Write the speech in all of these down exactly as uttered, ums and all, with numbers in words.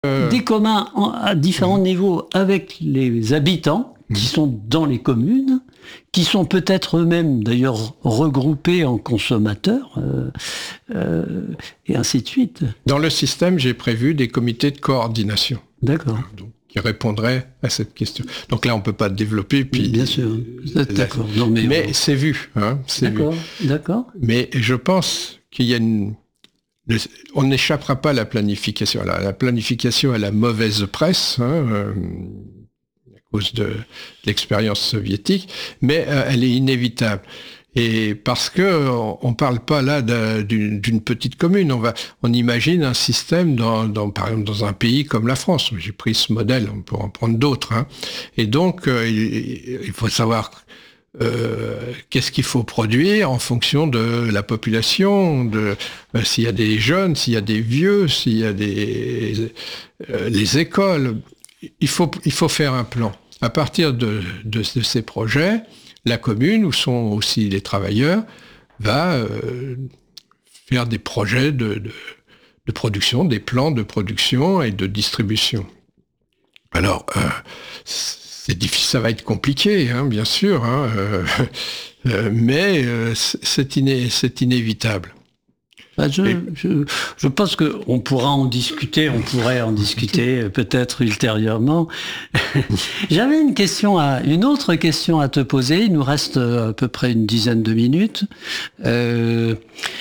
euh... des communs en, à différents mmh. niveaux avec les habitants mmh. qui sont dans les communes, qui sont peut-être eux-mêmes d'ailleurs regroupés en consommateurs, euh, euh, et ainsi de suite. Dans le système, j'ai prévu des comités de coordination. D'accord. Donc, qui répondraient à cette question. Donc là, on ne peut pas développer. Puis, bien sûr. Euh, d'accord. Non, mais mais on... c'est vu. Hein, c'est d'accord. vu. D'accord. Mais je pense qu'il y a une... On n'échappera pas à la planification. La, la planification a la mauvaise presse, hein, euh, à cause de l'expérience soviétique, mais euh, elle est inévitable. Et parce que on ne parle pas là d'une, d'une petite commune, on va, on imagine un système dans, dans, par exemple, dans un pays comme la France. J'ai pris ce modèle, on peut en prendre d'autres. Hein. Et donc, euh, il, il faut savoir euh, qu'est-ce qu'il faut produire en fonction de la population, de euh, s'il y a des jeunes, s'il y a des vieux, s'il y a des euh, les écoles. Il faut, il faut faire un plan. À partir de, de, de ces projets, la commune, où sont aussi les travailleurs, va euh, faire des projets de, de, de production, des plans de production et de distribution. Alors, euh, c'est difficile, ça va être compliqué, hein, bien sûr, hein, euh, euh, mais euh, c'est, iné, c'est inévitable. Je, je, je pense qu'on pourra en discuter, on pourrait en discuter peut-être ultérieurement. J'avais une question à, une autre question à te poser. Il nous reste à peu près une dizaine de minutes. Euh,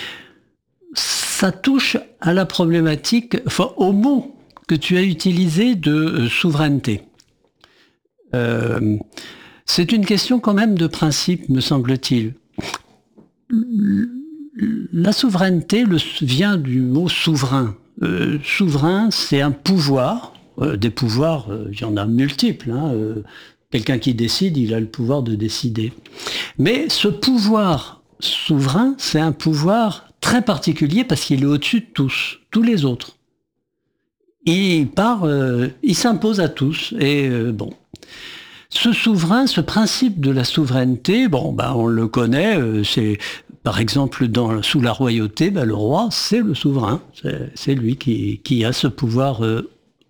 ça touche à la problématique, enfin, au mot que tu as utilisé de euh, souveraineté. Euh, c'est une question quand même de principe, me semble-t-il. La souveraineté le, vient du mot souverain. Euh, souverain, c'est un pouvoir. Euh, des pouvoirs, euh, il y en a multiples. Hein. Euh, quelqu'un qui décide, il a le pouvoir de décider. Mais ce pouvoir souverain, c'est un pouvoir très particulier parce qu'il est au-dessus de tous, tous les autres. Il part, euh, il s'impose à tous. Et euh, bon. Ce souverain, ce principe de la souveraineté, bon, ben, on le connaît, euh, c'est par exemple dans, sous la royauté, ben, le roi, c'est le souverain, c'est, c'est lui qui, qui a ce pouvoir euh,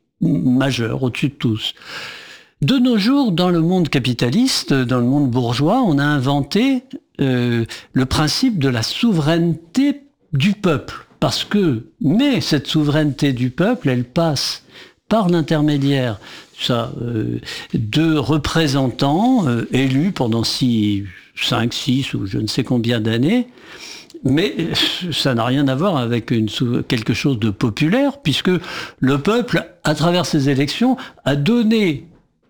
majeur au-dessus de tous. De nos jours, dans le monde capitaliste, dans le monde bourgeois, on a inventé euh, le principe de la souveraineté du peuple, parce que, mais cette souveraineté du peuple, elle passe par l'intermédiaire ça, euh, de représentants euh, élus pendant six, cinq, six ou je ne sais combien d'années, mais ça n'a rien à voir avec une, quelque chose de populaire, puisque le peuple, à travers ces élections, a donné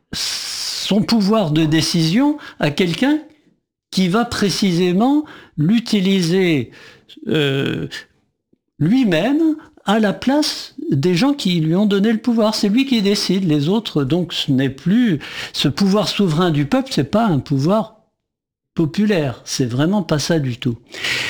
son pouvoir de décision à quelqu'un qui va précisément l'utiliser euh, lui-même à la place des gens qui lui ont donné le pouvoir. C'est lui qui décide. Les autres, donc, ce n'est plus... Ce pouvoir souverain du peuple, c'est pas un pouvoir populaire. C'est vraiment pas ça du tout.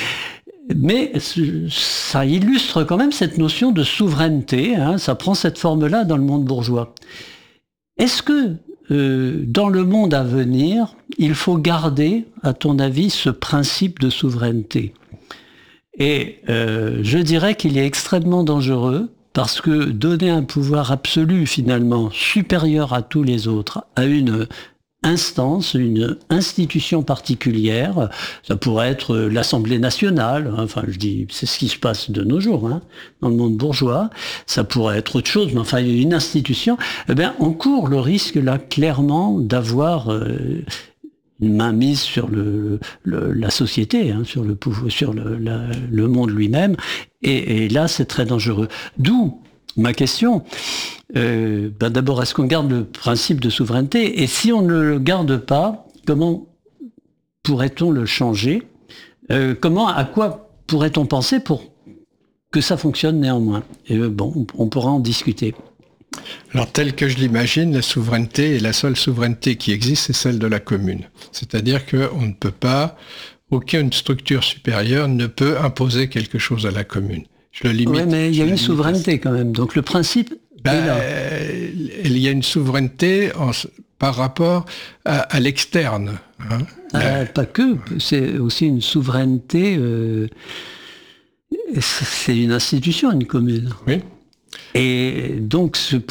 Mais ça illustre quand même cette notion de souveraineté. Hein, ça prend cette forme-là dans le monde bourgeois. Est-ce que, euh, dans le monde à venir, il faut garder, à ton avis, ce principe de souveraineté ? Et euh, je dirais qu'il est extrêmement dangereux parce que donner un pouvoir absolu, finalement, supérieur à tous les autres, à une instance, une institution particulière, ça pourrait être l'Assemblée nationale, enfin je dis, c'est ce qui se passe de nos jours, hein, dans le monde bourgeois, ça pourrait être autre chose, mais enfin une institution, eh bien on court le risque là clairement d'avoir... Euh, une main mise sur le, le, la société, hein, sur le pouvoir, sur le, la, le monde lui-même, et, et là c'est très dangereux. D'où ma question. Euh, ben d'abord, est-ce qu'on garde le principe de souveraineté ? Et si on ne le garde pas, comment pourrait-on le changer ? euh, Comment, à quoi pourrait-on penser pour que ça fonctionne néanmoins ? Et euh, bon, on pourra en discuter. Alors, tel que je l'imagine, la souveraineté est la seule souveraineté qui existe, c'est celle de la commune. C'est-à-dire qu'on ne peut pas, aucune structure supérieure ne peut imposer quelque chose à la commune. Je le limite. Oui, mais il y a une souveraineté quand même. Donc le principe ben, est là. Euh, il y a une souveraineté en, par rapport à, à l'externe. Hein. Euh, pas que, c'est aussi une souveraineté. Euh, c'est une institution, une commune. Oui. Et donc ce